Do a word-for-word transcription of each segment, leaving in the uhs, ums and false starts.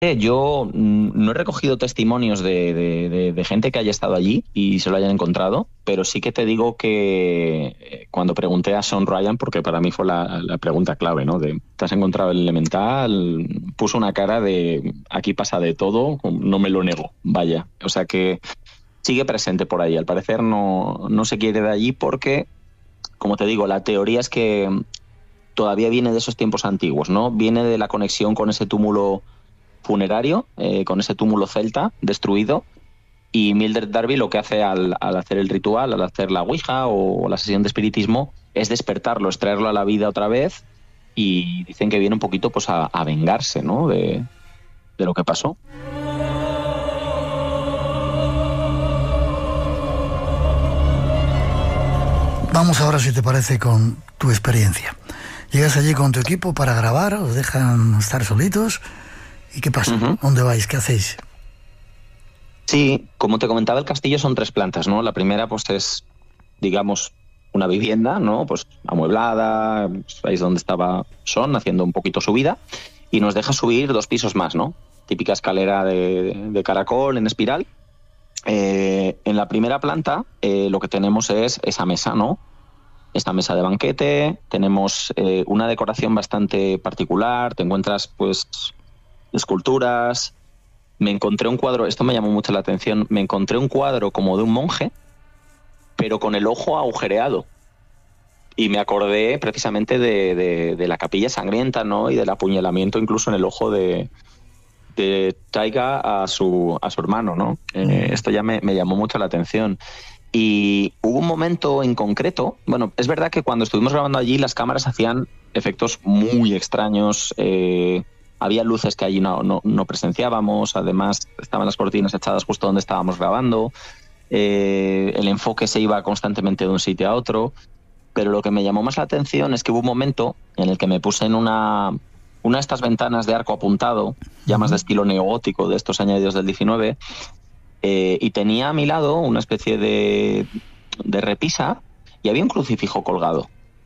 Eh, Yo mm, no he recogido testimonios de, de- de- de gente que haya estado allí y se lo hayan encontrado, pero sí que te digo que eh, cuando pregunté a Sean Ryan, porque para mí fue la, la pregunta clave, ¿no? De, ¿te has encontrado el elemental? Puso una cara de, aquí pasa de todo, no me lo nego, vaya. O sea que sigue presente por ahí. Al parecer no, no se quiere de allí porque, como te digo, la teoría es que todavía viene de esos tiempos antiguos, ¿no? Viene de la conexión con ese túmulo funerario, eh, con ese túmulo celta destruido, y Mildred Darby lo que hace al, al hacer el ritual, al hacer la ouija o la sesión de espiritismo, es despertarlo, es traerlo a la vida otra vez, y dicen que viene un poquito pues a, a vengarse, ¿no? de, de lo que pasó. Vamos ahora, si te parece, con tu experiencia. Llegas allí con tu equipo para grabar, os dejan estar solitos. ¿Y qué pasa? Uh-huh. ¿Dónde vais? ¿Qué hacéis? Sí, como te comentaba, el castillo son tres plantas, ¿no? La primera pues es, digamos, una vivienda, ¿no? Pues amueblada, pues, ahí es donde estaba Son, haciendo un poquito su vida, y nos deja subir dos pisos más, ¿no? Típica escalera de, de caracol en espiral. Eh, en la primera planta eh, lo que tenemos es esa mesa, ¿no? Esta mesa de banquete, tenemos eh, una decoración bastante particular, te encuentras pues esculturas. Me encontré un cuadro, esto me llamó mucho la atención, me encontré un cuadro como de un monje, pero con el ojo agujereado. Y me acordé precisamente de, de, de la capilla sangrienta, ¿no? Y del apuñalamiento incluso en el ojo de, de Taiga a su, a su hermano, ¿no? Eh, esto ya me, me llamó mucho la atención. Y hubo un momento en concreto, bueno, es verdad que cuando estuvimos grabando allí las cámaras hacían efectos muy extraños, eh, había luces que allí no, no, no presenciábamos, además estaban las cortinas echadas justo donde estábamos grabando, eh, el enfoque se iba constantemente de un sitio a otro, pero lo que me llamó más la atención es que hubo un momento en el que me puse en una, una de estas ventanas de arco apuntado, ya más de estilo neogótico de estos añadidos del diecinueve, eh, y tenía a mi lado una especie de, de repisa y había un crucifijo colgado.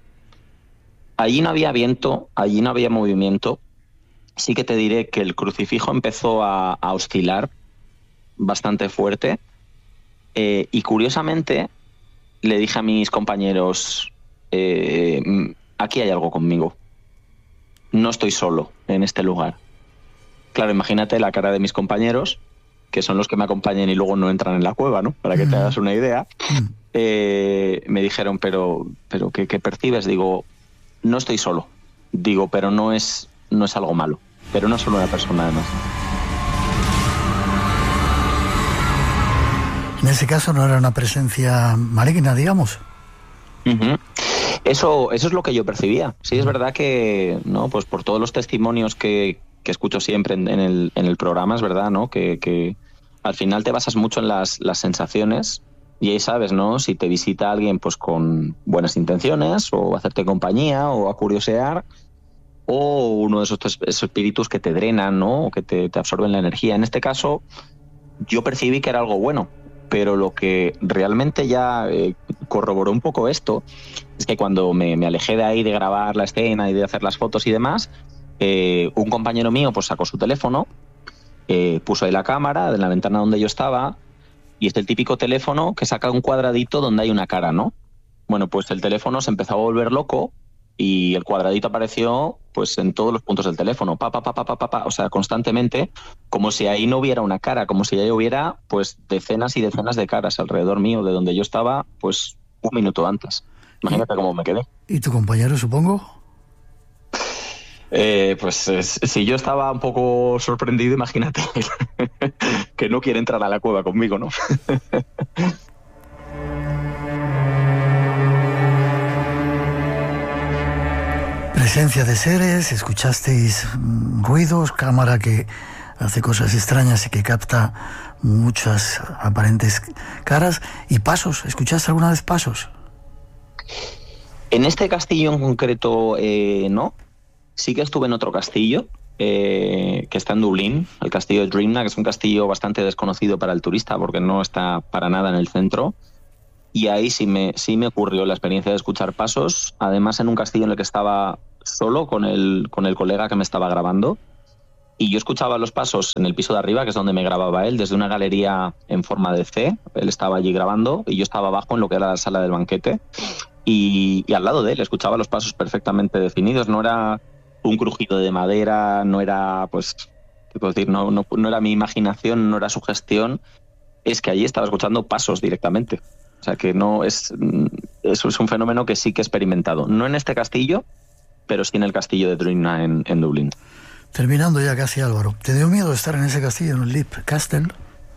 Allí no había viento, allí no había movimiento. Sí que te diré que el crucifijo empezó a, a oscilar bastante fuerte, eh, y curiosamente le dije a mis compañeros, eh, aquí hay algo conmigo, no estoy solo en este lugar. Claro, imagínate la cara de mis compañeros, que son los que me acompañan y luego no entran en la cueva, ¿no? Para que te hagas una idea. Eh, me dijeron, pero, pero ¿qué, qué percibes? Digo, no estoy solo. Digo, pero no es, no es algo malo. Pero no solo una persona, además. En ese caso no era una presencia maligna, digamos. Uh-huh. Eso, eso es lo que yo percibía. Sí, es verdad que, ¿no? Pues por todos los testimonios que, que escucho siempre en, en, el, en el programa, es verdad, ¿no? Que, que al final te basas mucho en las, las sensaciones, y ahí sabes, ¿no? Si te visita alguien pues con buenas intenciones, o a hacerte compañía, o a curiosear, o uno de esos, esos espíritus que te drenan, ¿no? O que te, te absorben la energía. En este caso, yo percibí que era algo bueno, pero lo que realmente ya eh, corroboró un poco esto es que cuando me, me alejé de ahí de grabar la escena y de hacer las fotos y demás, eh, un compañero mío pues sacó su teléfono, eh, puso ahí la cámara en la ventana donde yo estaba, y es el típico teléfono que saca un cuadradito donde hay una cara, ¿no? Bueno, pues el teléfono se empezó a volver loco y el cuadradito apareció pues en todos los puntos del teléfono, pa, pa, pa, pa, pa, pa, pa, o sea, constantemente, como si ahí no hubiera una cara, como si ahí hubiera pues decenas y decenas de caras alrededor mío, de donde yo estaba pues un minuto antes. Imagínate ¿Y, cómo me quedé. ¿Y tu compañero, supongo? Eh, pues eh, si yo estaba un poco sorprendido, imagínate que no quiere entrar a la cueva conmigo, ¿no? Presencia de seres, escuchasteis ruidos, cámara que hace cosas extrañas y que capta muchas aparentes caras, y pasos. ¿Escuchaste alguna vez pasos? En este castillo en concreto, eh, no. Sí que estuve en otro castillo, eh, que está en Dublín, el castillo de Drimna, que es un castillo bastante desconocido para el turista porque no está para nada en el centro. Y ahí sí me, sí me ocurrió la experiencia de escuchar pasos, además en un castillo en el que estaba solo con el, con el colega que me estaba grabando. y yo escuchaba los pasos en el piso de arriba, que es donde me grababa él, desde una galería en forma de C. Él estaba allí grabando y yo estaba abajo en lo que era la sala del banquete, y, y al lado de él escuchaba los pasos perfectamente definidos. No era un crujido de madera, no era, pues, ¿qué puedo decir? No, no, no era mi imaginación, no era su gestión. Es que allí estaba escuchando pasos directamente. O sea que no es, eso es un fenómeno que sí que he experimentado. No en este castillo, pero sí en el castillo de Druina en, en Dublín. Terminando ya casi, Álvaro, ¿te dio miedo estar en ese castillo, en el Leap Castle?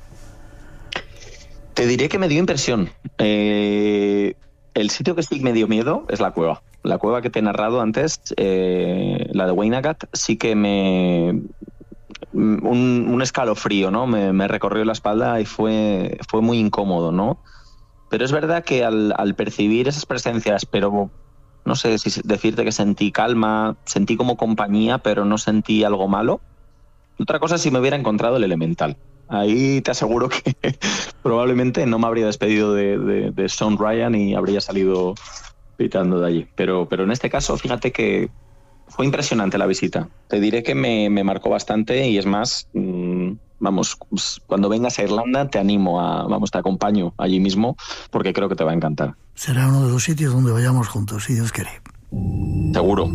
Te diré que me dio impresión. Eh, el sitio que sí me dio miedo es la cueva. La cueva que te he narrado antes, eh, la de Weinagat, sí que me... Un, un escalofrío, ¿no? Me, me recorrió la espalda y fue, fue muy incómodo, ¿no? Pero es verdad que al, al percibir esas presencias, pero no sé si decirte que sentí calma, sentí como compañía, pero no sentí algo malo. Otra cosa es si me hubiera encontrado el elemental. Ahí te aseguro que probablemente no me habría despedido de, de, de Sean Ryan y habría salido pitando de allí. Pero, pero en este caso, fíjate que fue impresionante la visita. Te diré que me, me marcó bastante, y es más, mmm, vamos, cuando vengas a Irlanda te animo a, vamos, te acompaño allí mismo, porque creo que te va a encantar. Será uno de los sitios donde vayamos juntos, si Dios quiere. Seguro.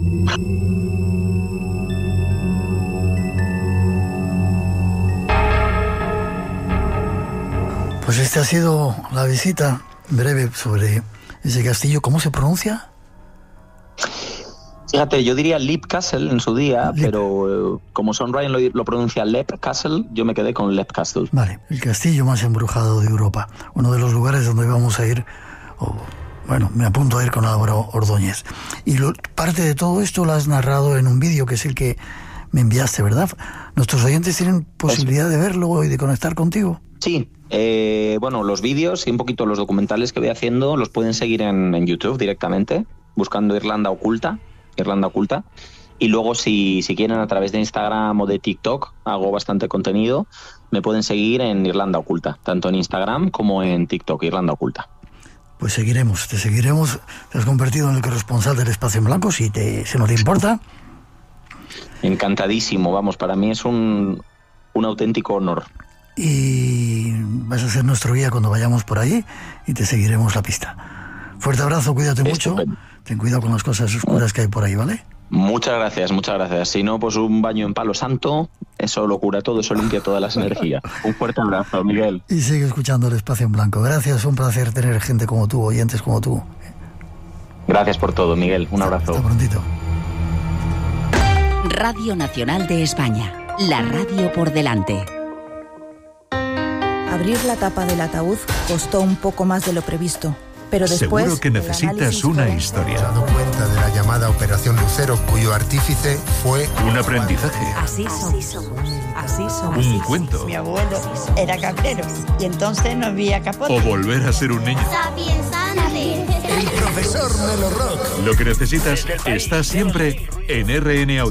Pues esta ha sido la visita breve sobre ese castillo. ¿Cómo se pronuncia? Fíjate, yo diría Leap Castle en su día, Leap. pero eh, como Sean Ryan lo, lo pronuncia Leap Castle, yo me quedé con Leap Castle. Vale, el castillo más embrujado de Europa. Uno de los lugares donde vamos a ir, oh, bueno, me apunto a ir con Álvaro Ordóñez. Y lo, parte de todo esto lo has narrado en un vídeo, que es el que me enviaste, ¿verdad? ¿Nuestros oyentes tienen posibilidad de verlo y de conectar contigo? Sí, eh, bueno, los vídeos y un poquito los documentales que voy haciendo los pueden seguir en, en YouTube directamente, buscando Irlanda Oculta. Irlanda Oculta, y luego si, si quieren a través de Instagram o de TikTok, hago bastante contenido, me pueden seguir en Irlanda Oculta, tanto en Instagram como en TikTok, Irlanda Oculta. Pues seguiremos, te seguiremos, te has convertido en el corresponsal del Espacio en Blanco, si, te, si no te importa. Encantadísimo, vamos, para mí es un, un auténtico honor. Y vas a ser nuestro guía cuando vayamos por allí y te seguiremos la pista. Fuerte abrazo, cuídate Estupendo. mucho. Ten cuidado con las cosas oscuras que hay por ahí, ¿vale? Muchas gracias, muchas gracias. Si no, pues un baño en Palo Santo, eso lo cura todo, eso limpia todas las energías. Un fuerte abrazo, Miguel. Y sigue escuchando el Espacio en Blanco. Gracias, un placer tener gente como tú, oyentes como tú. Gracias por todo, Miguel. Un abrazo. Hasta prontito. Radio Nacional de España, la radio por delante. Abrir la tapa del ataúd costó un poco más de lo previsto. Pero después, seguro que necesitas una historia. Se ha dado cuenta de la llamada Operación Lucero, cuyo artífice fue un aprendizaje. Así somos. Así somos. Un cuento. Mi abuelo era cabrero y entonces no había capote. O volver a ser un niño. el profesor Melo Rock. Lo que necesitas está siempre en R N Audio.